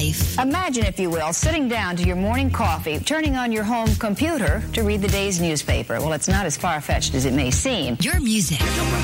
life. Imagine, if you will, sitting down to your morning coffee, turning on your home computer to read the day's newspaper. Well, it's not as far-fetched as it may seem. Your music.